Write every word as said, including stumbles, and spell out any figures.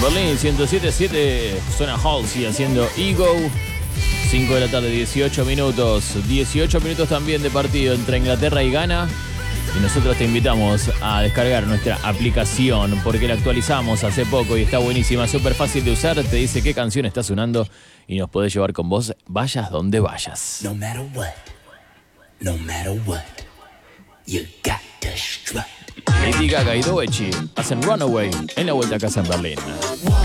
Berlín, ciento siete punto siete. Suena Halsey haciendo Ego. cinco de la tarde, dieciocho minutos. dieciocho minutos también de partido entre Inglaterra y Ghana. Y nosotros te invitamos a descargar nuestra aplicación porque la actualizamos hace poco y está buenísima, súper fácil de usar. Te dice qué canción está sonando y nos podés llevar con vos, vayas donde vayas. No matter what, no matter what, you got to strut. Lady Gaga y Doechii hacen Runaway en la vuelta a casa en Berlín.